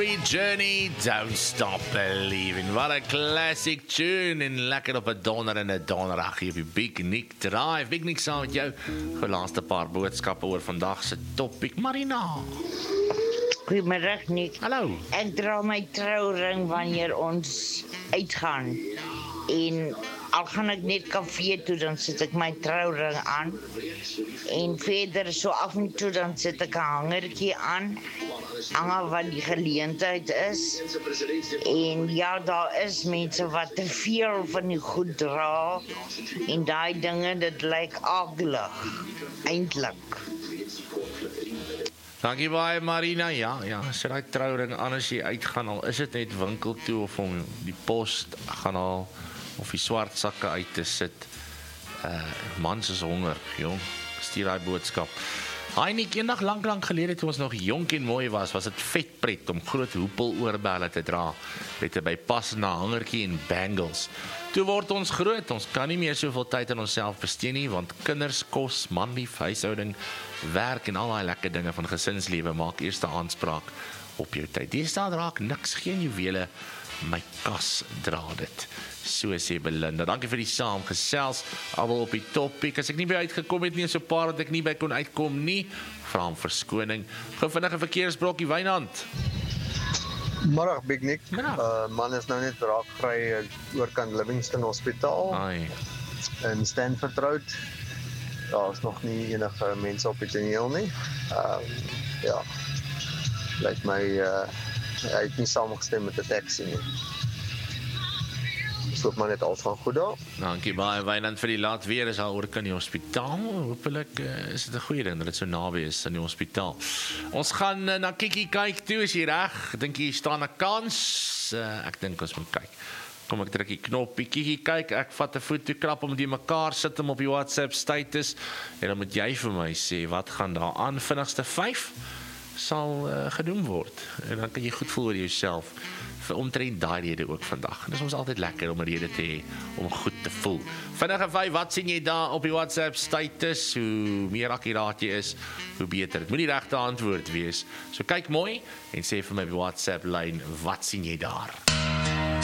Joey Journey, Don't Stop Believing. Wat 'n classic tune en lekker op 'n donderdag hier op die Big Nick Drive. Big Nick saam met jou. Gou laaste paar boodskappe oor vandag se topic. Marina. Goeiemiddag Nick. Hallo. Ek dra my trouring wanneer ons uitgaan. En al gaan ek net kafee toe, dan sit ek my trouring aan. En verder so af en toe dan sit ek 'n hangertjie aan. Hang wat die geleentheid is. En ja, daar is mense wat te veel van die goed dra. En daai dinge, dit lyk akelig. Eintlik. Dankie baie Marina. Ja, sit daai trouring aan as jy uitgaan, al is dit net winkel toe of om die pos gaan haal of die swart sakke uit te sit. Mans is honger, jong. Stuur daai boodskap. Nik, eendag lank gelede toe ons nog jonk en mooi was dit vetpret om groot hoepel oorbelle te dra met 'n bypassende hangertjie en bangles. Toe word ons groot, ons kan nie meer soveel tyd aan onsself bestee nie, want kinders, kos, manlief, huishouding, werk en al daai lekker dinge van gesinslewe maak eerste aanspraak op jou tyd. Deesdae raak niks, geen juwele, my kas dra dit. So sê Belinda. Dankie vir die saamgesels. Almal op die topic. As ek nie by uitgekom het nie, so 'n paar wat ek nie by kon uitkom nie, vra om verskoning. Gou vinnige verkeersbrokkie Wynand. Middag Big Nick. Man is nou net raak kry oorkant Livingston Hospitaal in Stanford Road. Daar is nog nie enige mense op die toneel nie. Ja. Lyk my hy het nie saamgestem met 'n taxi nie. Hoop maar net al van goed daar. Dankie baie Wynand vir die laat weer is al oor kan die hospitaal. Hoopelik is dit 'n goeie ding dat dit so naby is aan die hospitaal. Ons gaan na Kiki kyk toe, is jy reg? Dink jy staan 'n kans? Ek dink ons moet kyk. Kom ek druk die knoppie, Kiki kyk, ek vat 'n foto, krap hom die mekaar, sit hom op die WhatsApp status en dan moet jy vir my sê wat gaan daar aan. Vinnigste 5 sal gedoen word. En dan kan jy goed voel oor jouself. Vir omtrent daai rede ook vandag. Dis ons altyd lekker om 'n rede te hê om goed te voel. Vinnige 5, wat sien jy daar op die WhatsApp status? Hoe meer akkuraat jy is, hoe beter. Dit moet die regte antwoord wees. So kyk mooi en sê vir my op die WhatsApp lyn, wat sien jy daar?